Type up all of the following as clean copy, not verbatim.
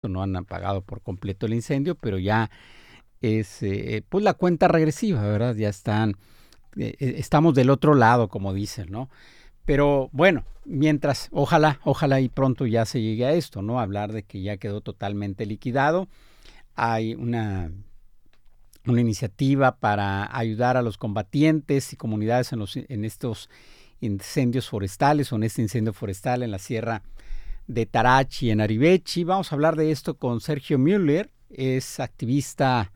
no han apagado por completo el incendio, pero ya es pues la cuenta regresiva, ¿verdad? Ya estamos del otro lado, como dicen, ¿no? Pero bueno, mientras, ojalá y pronto ya se llegue a esto, ¿no? Hablar de que ya quedó totalmente liquidado. Hay una iniciativa para ayudar a los combatientes y comunidades en estos incendios forestales o en este incendio forestal en la Sierra de Tarachi, en Aribechi. Vamos a hablar de esto con Sergio Müller, es activista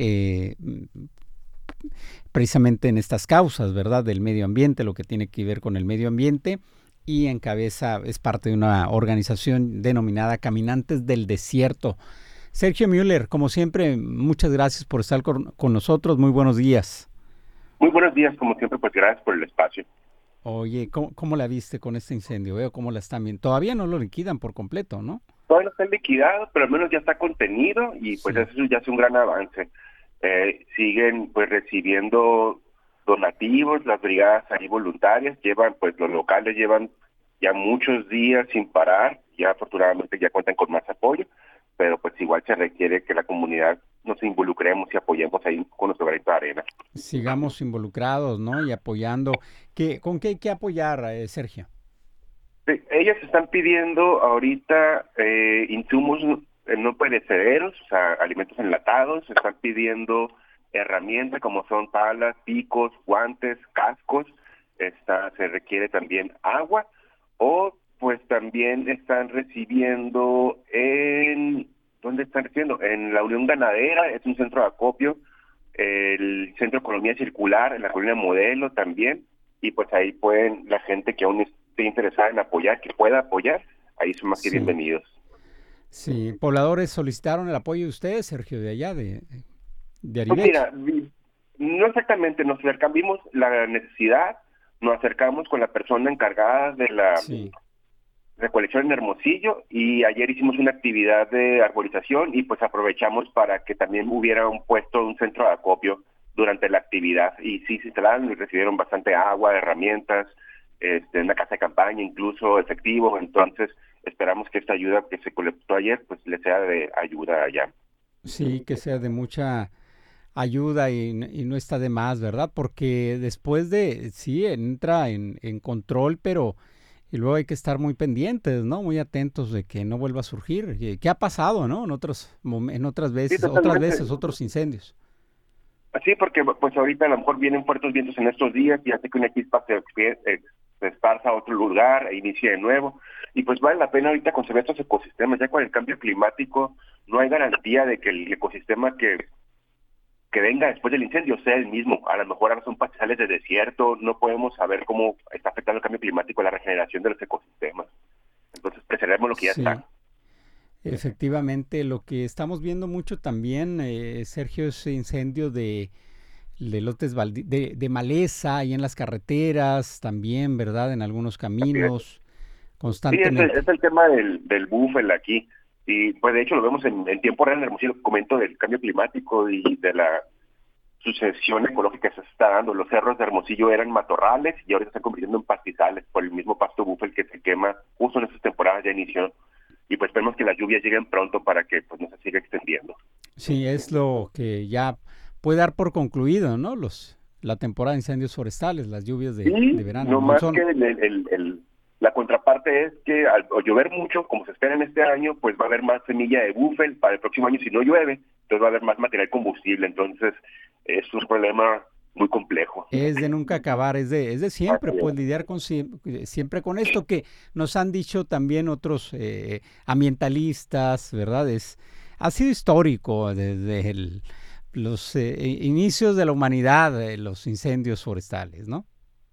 precisamente en estas causas, ¿verdad? Del medio ambiente, lo que tiene que ver con el medio ambiente, y es parte de una organización denominada Caminantes del Desierto. Sergio Müller, como siempre, muchas gracias por estar con nosotros. Muy buenos días. Muy buenos días, como siempre, pues gracias por el espacio. Oye, ¿cómo la viste con este incendio? Veo cómo la están viendo. Todavía no lo liquidan por completo, ¿no? Todavía no está liquidado, pero al menos ya está contenido y pues Sí. eso ya es un gran avance. Siguen pues recibiendo donativos, las brigadas ahí voluntarias los locales llevan ya muchos días sin parar, ya afortunadamente ya cuentan con más apoyo, pero pues igual se requiere que la comunidad nos involucremos y apoyemos ahí con nuestro granito de arena. Sigamos involucrados, ¿no? Y apoyando. ¿Con qué hay que apoyar, Sergio? Sí, ellas están pidiendo ahorita insumos no perecederos, o sea, alimentos enlatados, están pidiendo herramientas como son palas, picos, guantes, cascos, se requiere también agua, o pues también están recibiendo ¿dónde están recibiendo? En la Unión Ganadera, es un centro de acopio, el Centro de Economía Circular, en la Colonia Modelo también, y pues ahí pueden, la gente que aún esté interesada en apoyar, que pueda apoyar, ahí son más que Sí. bienvenidos. Sí, pobladores solicitaron el apoyo de ustedes, Sergio, de allá, de Pues Aribechi. mira, no exactamente, nos acercamos la necesidad, nos acercamos con la persona encargada de la Sí, recolección en Hermosillo y ayer hicimos una actividad de arborización y pues aprovechamos para que también hubiera un centro de acopio durante la actividad y sí se instalaron y recibieron bastante agua, herramientas, una casa de campaña, incluso efectivo, entonces esperamos que esta ayuda que se colectó ayer pues le sea de ayuda allá. sí, que sea de mucha ayuda y no está de más, ¿verdad? Porque después sí, entra en control, pero y luego hay que estar muy pendientes, ¿no? Muy atentos de que no vuelva a surgir. ¿Qué ha pasado, no? En Sí, otras totalmente. veces, otros incendios. Sí, porque pues ahorita a lo mejor vienen fuertes vientos en estos días y hace que una chispa se esparza a otro lugar e inicie de nuevo. Y pues vale la pena ahorita conservar estos ecosistemas. Ya con el cambio climático no hay garantía de que el ecosistema que venga después del incendio sea el mismo. A lo mejor ahora son pastizales de desierto, no podemos saber cómo está afectando el cambio climático a la regeneración de los ecosistemas. Entonces preservemos lo que ya Sí, está. efectivamente, lo que estamos viendo mucho también, Sergio, es incendio de de maleza y en las carreteras también, ¿verdad? En algunos Así es. caminos, Sí, constantemente. es el tema del búfel aquí. Y pues de hecho lo vemos en tiempo real en Hermosillo, comento del cambio climático y de la sucesión ecológica que se está dando. Los cerros de Hermosillo eran matorrales y ahora se están convirtiendo en pastizales por el mismo pasto búfel que se quema justo en estas temporadas ya inició. Y pues esperemos que las lluvias lleguen pronto para que pues no se siga extendiendo. Sí, es lo que ya puede dar por concluido, ¿no? La temporada de incendios forestales, las lluvias Y de verano, el no más que monzón. la contraparte es que al llover mucho, como se espera en este año, pues va a haber más semilla de búfel para el próximo año si no llueve, entonces va a haber más material combustible, entonces es un problema muy complejo. Es de nunca acabar, es de siempre, Así es. pues lidiar siempre con esto que nos han dicho también otros ambientalistas, ¿verdad? Ha sido histórico desde los inicios de la humanidad, los incendios forestales, ¿no?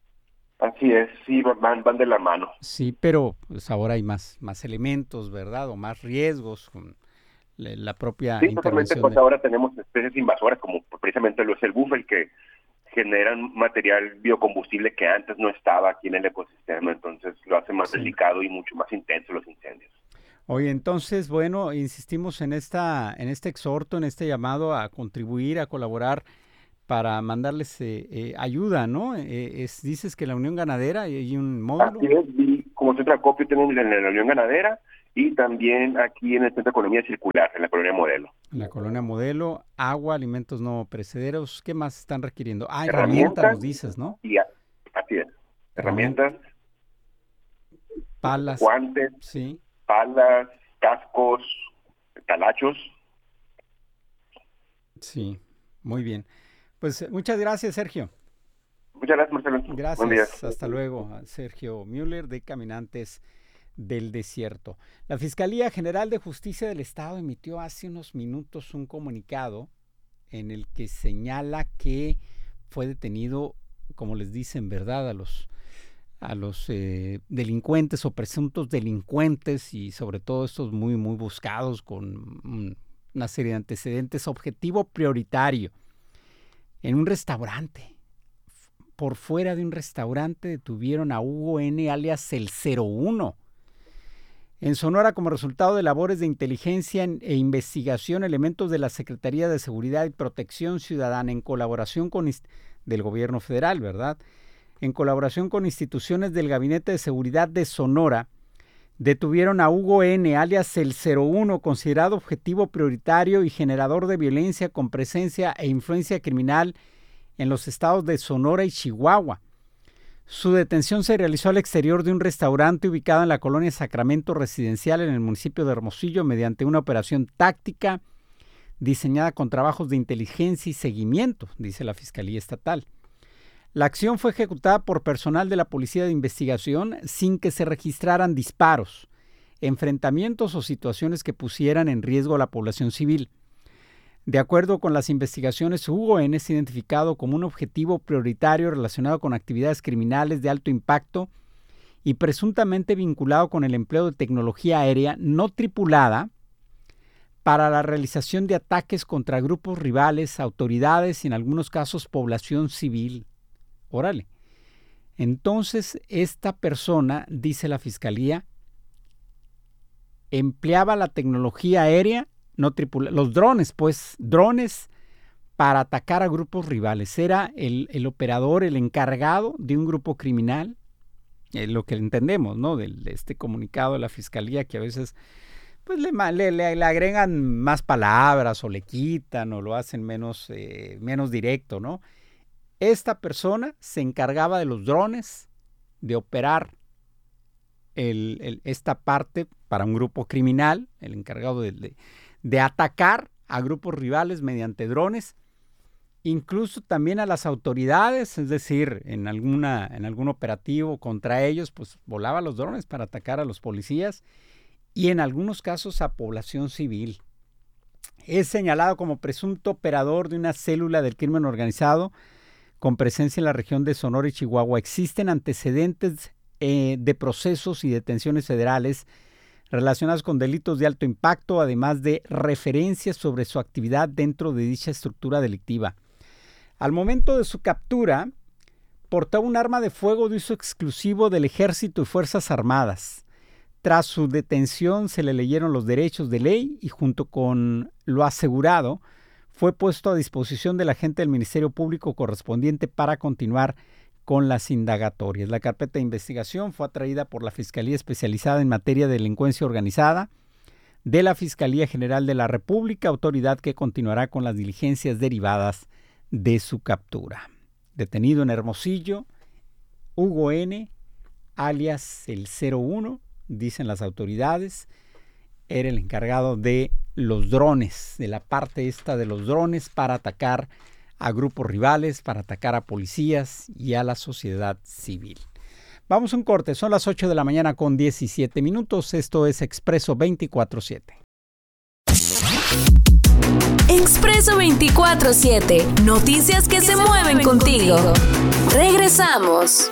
Así es, sí, van de la mano. Sí, pero pues ahora hay más elementos, ¿verdad? O más riesgos con la propia Sí, totalmente, intervención pues de... ahora tenemos especies invasoras como precisamente lo es el búfel que generan material biocombustible que antes no estaba aquí en el ecosistema, entonces lo hace más Sí. delicado y mucho más intenso los incendios. Oye, entonces, bueno, insistimos en este exhorto, en este llamado a contribuir, a colaborar para mandarles ayuda, ¿no? Dices que la Unión Ganadera hay un módulo. Así es, y como centro de acopio tenemos en la Unión Ganadera y también aquí en el Centro de Economía Circular, en la Colonia Modelo. En la Colonia Modelo, agua, alimentos no perecederos. ¿Qué más están requiriendo? Herramientas nos dices, ¿no? Así es. Herramientas, palas, guantes, sí, palas, cascos, talachos. Sí, muy bien. Pues muchas gracias, Sergio. Muchas gracias, Marcelo. Gracias. Buen día. Hasta luego, Sergio Müller, de Caminantes del Desierto. La Fiscalía General de Justicia del Estado emitió hace unos minutos un comunicado en el que señala que fue detenido, como les dicen, ¿verdad?, a los delincuentes o presuntos delincuentes, y sobre todo estos muy, muy buscados con una serie de antecedentes. Objetivo prioritario en un restaurante. Por fuera de un restaurante detuvieron a Hugo N., alias el 01. En Sonora, como resultado de labores de inteligencia e investigación, elementos de la Secretaría de Seguridad y Protección Ciudadana, en colaboración con del gobierno federal, ¿verdad?, en colaboración con instituciones del Gabinete de Seguridad de Sonora, detuvieron a Hugo N., alias el 01, considerado objetivo prioritario y generador de violencia con presencia e influencia criminal en los estados de Sonora y Chihuahua. Su detención se realizó al exterior de un restaurante ubicado en la colonia Sacramento Residencial en el municipio de Hermosillo mediante una operación táctica diseñada con trabajos de inteligencia y seguimiento, dice la Fiscalía Estatal. La acción fue ejecutada por personal de la Policía de Investigación sin que se registraran disparos, enfrentamientos o situaciones que pusieran en riesgo a la población civil. De acuerdo con las investigaciones, Hugo N. es identificado como un objetivo prioritario relacionado con actividades criminales de alto impacto y presuntamente vinculado con el empleo de tecnología aérea no tripulada para la realización de ataques contra grupos rivales, autoridades y en algunos casos población civil. Órale. Entonces, esta persona, dice la Fiscalía, empleaba la tecnología aérea no tripulada, los drones para atacar a grupos rivales. Era el operador, el encargado de un grupo criminal, lo que entendemos, ¿no?, de este comunicado de la Fiscalía, que a veces pues le agregan más palabras o le quitan o lo hacen menos directo, ¿no? Esta persona se encargaba de los drones, de operar esta parte para un grupo criminal, el encargado de atacar a grupos rivales mediante drones, incluso también a las autoridades, es decir, en algún operativo contra ellos, pues volaba los drones para atacar a los policías y en algunos casos a población civil. Es señalado como presunto operador de una célula del crimen organizado con presencia en la región de Sonora y Chihuahua. Existen antecedentes de procesos y detenciones federales relacionados con delitos de alto impacto, además de referencias sobre su actividad dentro de dicha estructura delictiva. Al momento de su captura, portaba un arma de fuego de uso exclusivo del Ejército y Fuerzas Armadas. Tras su detención se le leyeron los derechos de ley y junto con lo asegurado, fue puesto a disposición del agente del Ministerio Público correspondiente para continuar con las indagatorias. La carpeta de investigación fue atraída por la Fiscalía Especializada en Materia de Delincuencia Organizada de la Fiscalía General de la República, autoridad que continuará con las diligencias derivadas de su captura. Detenido en Hermosillo, Hugo N., alias el 01, dicen las autoridades, era el encargado de los drones, de la parte esta de los drones para atacar a grupos rivales, para atacar a policías y a la sociedad civil. Vamos a un corte, son las 8 de la mañana con 17 minutos. Esto es Expreso 24/7. Expreso 24/7, noticias que se mueven contigo. Regresamos.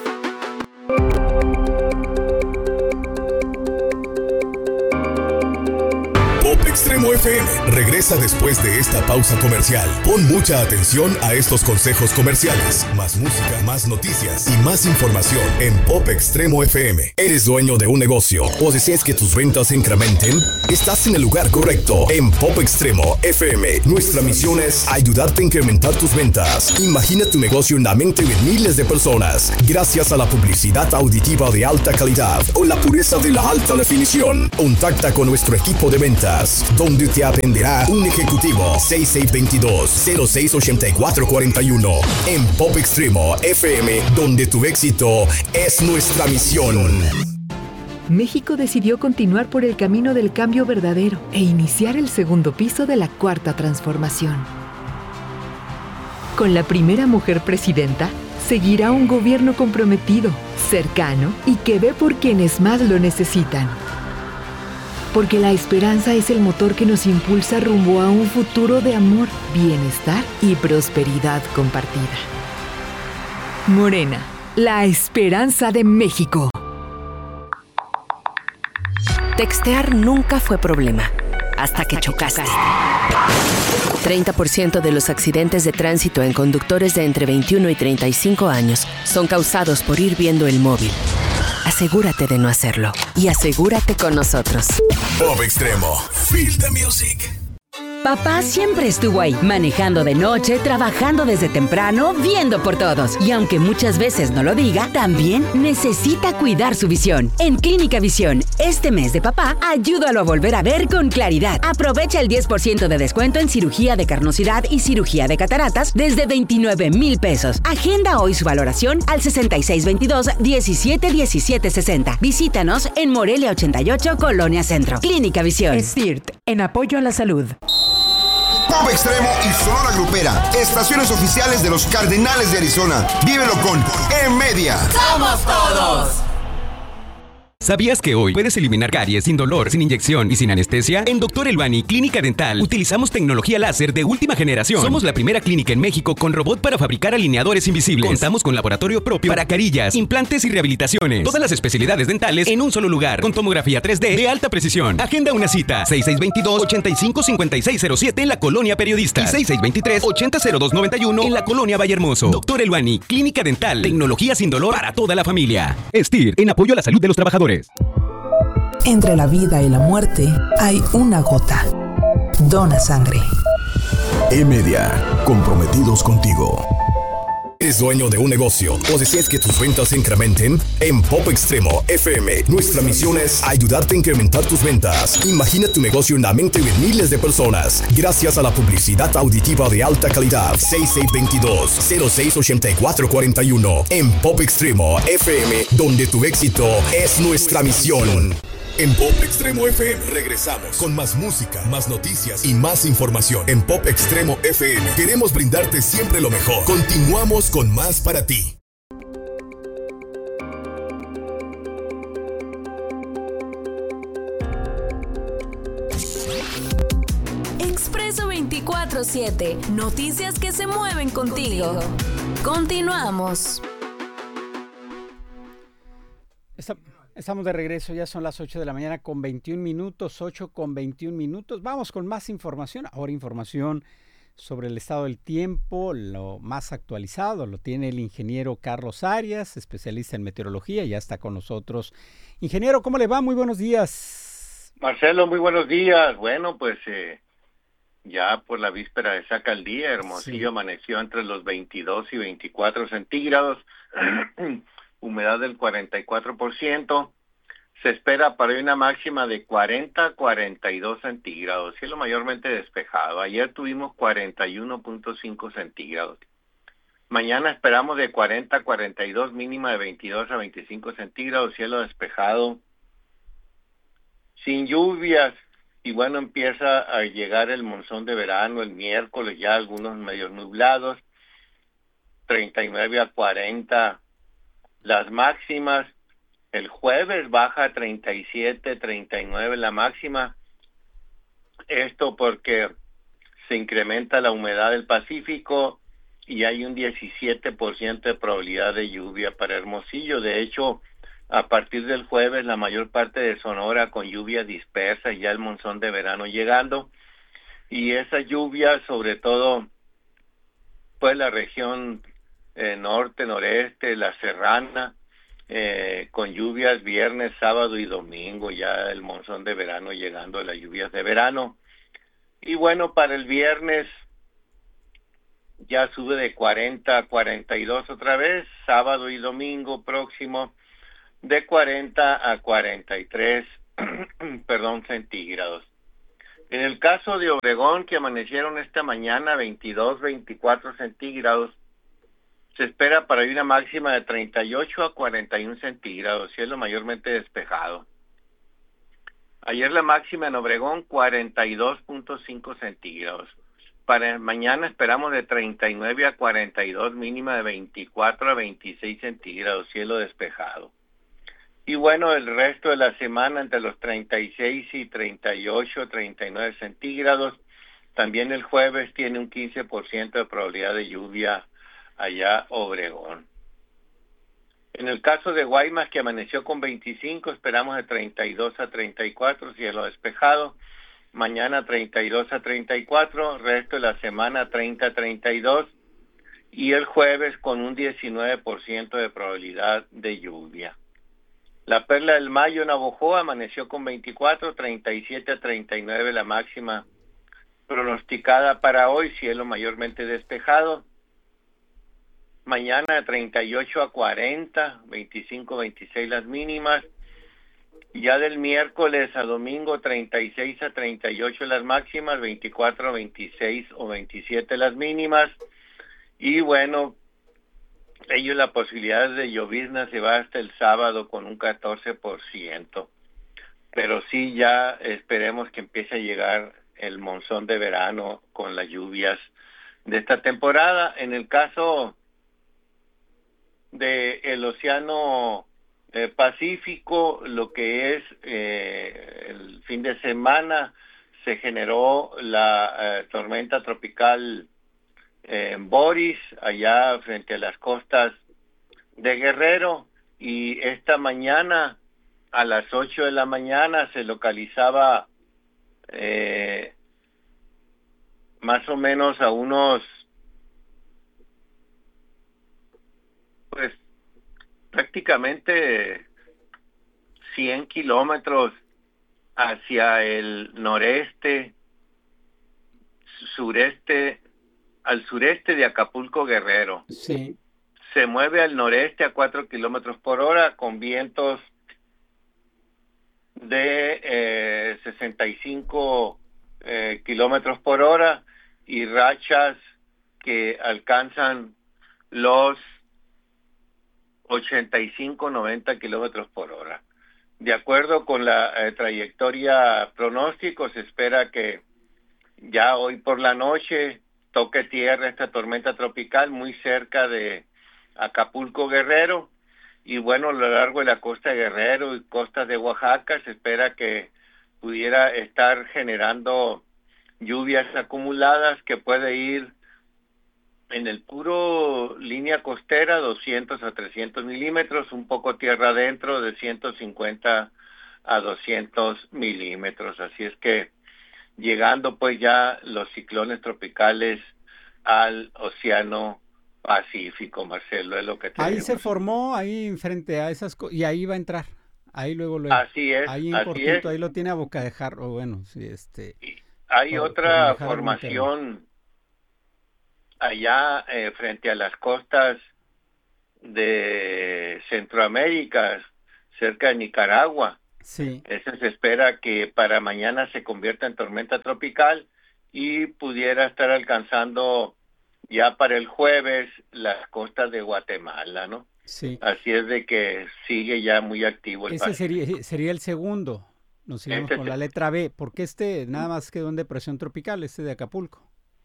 Pop Extra Extremo FM regresa después de esta pausa comercial. Pon mucha atención a estos consejos comerciales. Más música, más noticias y más información en Pop Extremo FM. ¿Eres dueño de un negocio o deseas que tus ventas incrementen? Estás en el lugar correcto. En Pop Extremo FM, nuestra misión es ayudarte a incrementar tus ventas. Imagina tu negocio en la mente de miles de personas gracias a la publicidad auditiva de alta calidad o la pureza de la alta definición. Contacta con nuestro equipo de ventas, donde te atenderá un ejecutivo. 6622-068441. En Pop Extremo FM, donde tu éxito es nuestra misión. México decidió continuar por el camino del cambio verdadero e iniciar el segundo piso de la Cuarta Transformación. Con la primera mujer presidenta, seguirá un gobierno comprometido, cercano y que ve por quienes más lo necesitan. Porque la esperanza es el motor que nos impulsa rumbo a un futuro de amor, bienestar y prosperidad compartida. Morena, la esperanza de México. Textear nunca fue problema, hasta que chocaste. 30% de los accidentes de tránsito en conductores de entre 21 y 35 años son causados por ir viendo el móvil. Asegúrate de no hacerlo y asegúrate con nosotros. Pop Extremo, feel the music. Papá siempre estuvo ahí, manejando de noche, trabajando desde temprano, viendo por todos. Y aunque muchas veces no lo diga, también necesita cuidar su visión. En Clínica Visión, este mes de papá, ayúdalo a volver a ver con claridad. Aprovecha el 10% de descuento en cirugía de carnosidad y cirugía de cataratas desde 29,000 pesos. Agenda hoy su valoración al 6622-171760. Visítanos en Morelia 88, Colonia Centro. Clínica Visión. STIRT, en apoyo a la salud. Pop Extremo y Sonora Grupera, estaciones oficiales de los Cardenales de Arizona. Vívelo con E-Media. ¡Somos todos! ¿Sabías que hoy puedes eliminar caries sin dolor, sin inyección y sin anestesia? En Dr. Elbani Clínica Dental utilizamos tecnología láser de última generación. Somos la primera clínica en México con robot para fabricar alineadores invisibles. Contamos con laboratorio propio para carillas, implantes y rehabilitaciones. Todas las especialidades dentales en un solo lugar, con tomografía 3D de alta precisión. Agenda una cita, 6622-855607 en la Colonia Periodista y 6623-800291 en la Colonia Vallehermoso. Dr. Elbani Clínica Dental, tecnología sin dolor para toda la familia. STIR, en apoyo a la salud de los trabajadores. Entre la vida y la muerte hay una gota. Dona sangre. E-Media, comprometidos contigo. ¿Eres dueño de un negocio o deseas que tus ventas incrementen? En Pop Extremo FM, nuestra misión es ayudarte a incrementar tus ventas. Imagina tu negocio en la mente de miles de personas gracias a la publicidad auditiva de alta calidad. 6622-068441. En Pop Extremo FM, donde tu éxito es nuestra misión. En Pop Extremo FM regresamos con más música, más noticias y más información. En Pop Extremo FM queremos brindarte siempre lo mejor. Continuamos con más para ti. Expreso 24/7. Noticias que se mueven contigo. Continuamos. Estamos de regreso, ya son las 8 de la mañana con 21 minutos, 8 con 21 minutos. Vamos con más información. Ahora información sobre el estado del tiempo, lo más actualizado, lo tiene el ingeniero Carlos Arias, especialista en meteorología, ya está con nosotros. Ingeniero, ¿cómo le va? Muy buenos días. Marcelo, muy buenos días. Bueno, pues ya por la víspera de saca el día, Hermosillo sí amaneció entre los 22 y 24 centígrados. Humedad del 44%, se espera para hoy una máxima de 40 a 42 centígrados, cielo mayormente despejado. Ayer tuvimos 41.5 centígrados. Mañana esperamos de 40 a 42, mínima de 22 a 25 centígrados, cielo despejado, sin lluvias. Y bueno, empieza a llegar el monzón de verano el miércoles, ya algunos medios nublados, 39 a 40 las máximas. El jueves baja a 37, 39 la máxima. Esto porque se incrementa la humedad del Pacífico y hay un 17% de probabilidad de lluvia para Hermosillo. De hecho, a partir del jueves la mayor parte de Sonora con lluvia dispersa y ya el monzón de verano llegando. Y esas lluvias, sobre todo, pues la región norte, noreste, la serrana, con lluvias viernes, sábado y domingo, ya el monzón de verano llegando, las lluvias de verano. Y bueno, para el viernes ya sube de 40 a 42 otra vez, sábado y domingo próximo de 40 a 43 centígrados. En el caso de Obregón, que amanecieron esta mañana 22, 24 centígrados, se espera para hoy una máxima de 38 a 41 centígrados, cielo mayormente despejado. Ayer la máxima en Obregón 42.5 centígrados. Para mañana esperamos de 39 a 42, mínima de 24 a 26 centígrados, cielo despejado. Y bueno, el resto de la semana entre los 36 y 38, 39 centígrados. También el jueves tiene un 15% de probabilidad de lluvia allá Obregón. En el caso de Guaymas, que amaneció con 25, esperamos de 32 a 34, cielo despejado. Mañana 32 a 34, resto de la semana 30 a 32. Y el jueves con un 19% de probabilidad de lluvia. La Perla del Mayo en Navojoa amaneció con 24, 37 a 39 la máxima pronosticada para hoy, cielo mayormente despejado. Mañana de 38 a 40, 25, 26 las mínimas. Ya del miércoles a domingo 36 a 38 las máximas, 24, 26 o 27 las mínimas. Y bueno, la posibilidad de llovizna se va hasta el sábado con un 14%. Pero sí, ya esperemos que empiece a llegar el monzón de verano con las lluvias de esta temporada. En el caso del Océano Pacífico, lo que es el fin de semana, se generó la tormenta tropical Boris, allá frente a las costas de Guerrero, y esta mañana a las 8 de la mañana se localizaba más o menos a unos, pues prácticamente 100 kilómetros hacia el noreste, sureste, al sureste de Acapulco Guerrero. Sí. Se mueve al noreste a 4 kilómetros por hora con vientos de 65 kilómetros por hora y rachas que alcanzan los 85-90 kilómetros por hora. De acuerdo con la trayectoria pronóstico, se espera que ya hoy por la noche toque tierra esta tormenta tropical muy cerca de Acapulco Guerrero, y bueno, a lo largo de la costa de Guerrero y costas de Oaxaca se espera que pudiera estar generando lluvias acumuladas que puede ir en el puro línea costera 200 a 300 milímetros, un poco tierra adentro de 150 a 200 milímetros. Así es que llegando pues ya los ciclones tropicales al Océano Pacífico, Marcelo, es lo que tenemos. Ahí se formó, ahí frente a esas cosas, y ahí va a entrar, ahí luego. Así es, ahí en así cortito, es. Ahí lo tiene a boca de jarro, bueno, sí, Hay otra formación allá frente a las costas de Centroamérica, cerca de Nicaragua. Sí. Ese se espera que para mañana se convierta en tormenta tropical y pudiera estar alcanzando ya para el jueves las costas de Guatemala, ¿no? Sí. Así es de que sigue ya muy activo el Ese sería el segundo. Nos iremos con la letra B, porque nada más quedó en depresión tropical, de Acapulco.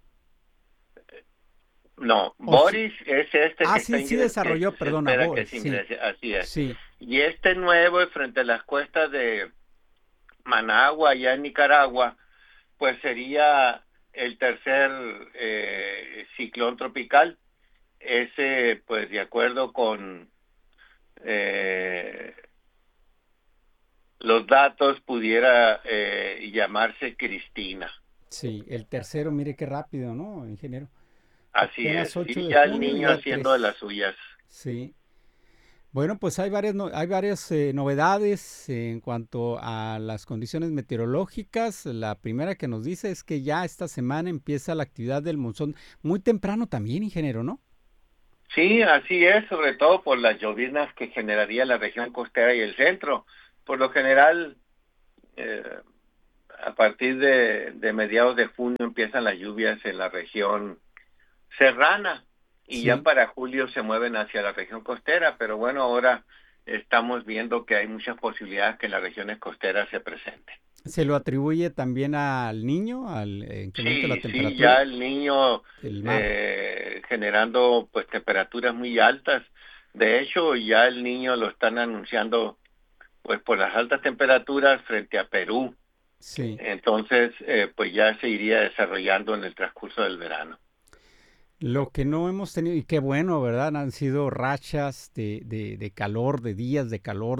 No, Boris es sí desarrolló, perdona, Boris. Así es. Sí. Y este nuevo, frente a las cuestas de Managua, allá en Nicaragua, pues sería el tercer ciclón tropical. Ese, pues de acuerdo con los datos pudiera llamarse Cristina. Sí, el tercero, mire qué rápido, ¿no, ingeniero? Así es, y ya el niño haciendo de las suyas. Sí. Bueno, pues hay varias novedades en cuanto a las condiciones meteorológicas. La primera que nos dice es que ya esta semana empieza la actividad del monzón muy temprano también, ingeniero, ¿no? Sí, así es, sobre todo por las lloviznas que generaría la región costera y el centro. Por lo general, a partir de mediados de junio empiezan las lluvias en la región serrana y ya para julio se mueven hacia la región costera, pero bueno, ahora estamos viendo que hay muchas posibilidades que en las regiones costeras se presenten. ¿Se lo atribuye también al niño, al incremento de la temperatura? Sí, ya el niño generando pues temperaturas muy altas. De hecho, ya el niño lo están anunciando pues por las altas temperaturas frente a Perú. Sí. Entonces, pues ya se iría desarrollando en el transcurso del verano. Lo que no hemos tenido, y qué bueno, ¿verdad? Han sido rachas de calor, de días de calor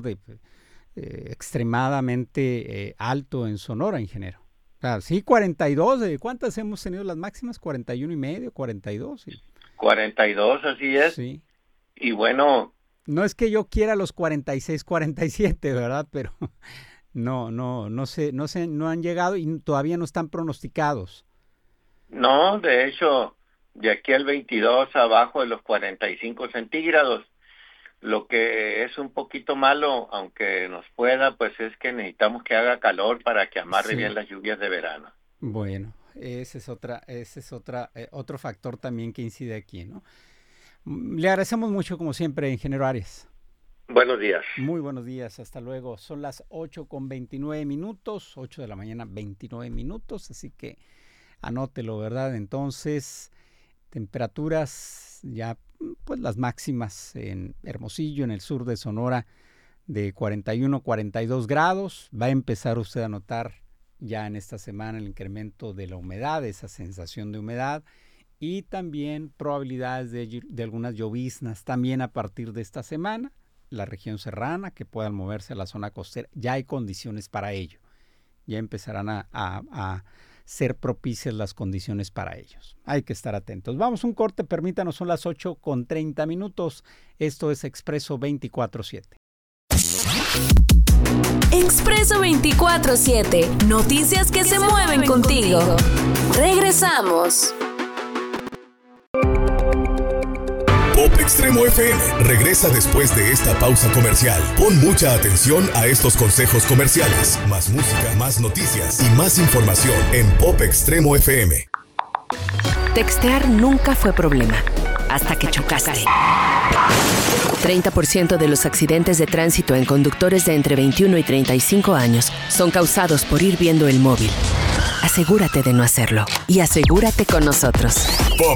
extremadamente alto en Sonora, ingeniero. O sea, sí, 42, ¿cuántas hemos tenido las máximas? 41 y medio, 42. Sí. 42, así es. Sí. Y bueno. No es que yo quiera los 46, 47, ¿verdad? Pero no han llegado y todavía no están pronosticados. No, de hecho, de aquí al 22 abajo de los 45 centígrados. Lo que es un poquito malo, aunque nos pueda, pues es que necesitamos que haga calor para que amarre bien las lluvias de verano. Bueno, ese es otro factor también que incide aquí, ¿no? Le agradecemos mucho, como siempre, ingeniero Arias. Buenos días. Muy buenos días, hasta luego. Son las 8:29, 8 de la mañana, 29 minutos, así que anótelo, ¿verdad? Entonces, temperaturas ya, pues las máximas en Hermosillo, en el sur de Sonora, de 41, 42 grados. Va a empezar usted a notar ya en esta semana el incremento de la humedad, esa sensación de humedad, y también probabilidades de algunas lloviznas también a partir de esta semana. La región serrana, que puedan moverse a la zona costera, ya hay condiciones para ello. Ya empezarán a ser propicias las condiciones para ellos. Hay que estar atentos. Vamos a un corte, permítanos, son las 8:30. Esto es Expreso 24/7. Expreso 24/7. Noticias que se mueven contigo. Regresamos. Pop Extremo FM regresa después de esta pausa comercial. Pon mucha atención a estos consejos comerciales. Más música, más noticias y más información en Pop Extremo FM. Textear nunca fue problema, hasta que chocaste. 30% de los accidentes de tránsito en conductores de entre 21 y 35 años son causados por ir viendo el móvil. Asegúrate de no hacerlo y asegúrate con nosotros.